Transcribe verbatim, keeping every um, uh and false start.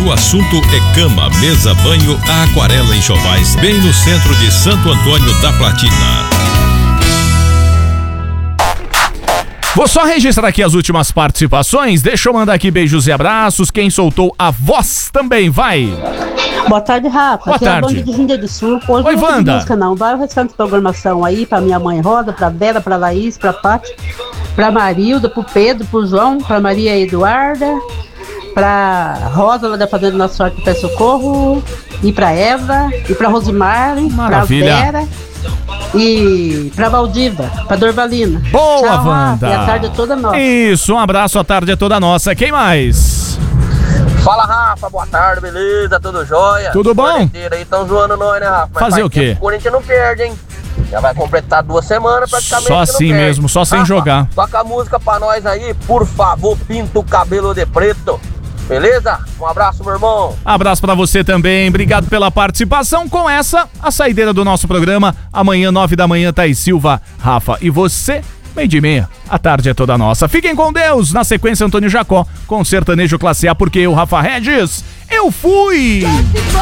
o assunto é cama, mesa, banho, a Aquarela Enxovais, bem no centro de Santo Antônio da Platina. Vou só registrar aqui as últimas participações. Deixa eu mandar aqui beijos e abraços. Quem soltou a voz também, vai. Boa tarde, Rafa. Boa aqui tarde. é a Wanda de Jundiaí do Sul. Hoje Oi, não vou Wanda. música, não. Vai o restante de programação aí pra minha mãe Rosa, pra Vera, pra Laís, pra Paty, pra Marilda, pro Pedro, pro João, pra Maria Eduarda, pra Rosa lá da Fazenda Nossa Sorte do Pé Socorro, e pra Eva, e pra Rosimar, Maravilha. pra Vera. E pra Valdiva, pra Dorvalina. Boa, Tchau, Wanda. Rafa, e a tarde é toda nossa. Isso, um abraço, a tarde é toda nossa. Quem mais? Fala, Rafa, boa tarde, beleza? Tudo jóia? Tudo bom? Os aí estão zoando nós, né, Rafa? Mas Fazer faz o quê? tempo que O Corinthians não perde, hein? Já vai completar duas semanas praticamente. Só que não assim perde. mesmo, só sem Rafa, jogar. Toca a música pra nós aí, por favor, pinta o cabelo de preto. Beleza? Um abraço, meu irmão. Abraço pra você também, obrigado pela participação. Com essa, a saideira do nosso programa. Amanhã, nove da manhã, Thaís Silva, Rafa e você, meio de meia. A tarde é toda nossa. Fiquem com Deus. Na sequência, Antônio Jacó, com Sertanejo Classe A, porque eu, Rafa Regis, eu fui!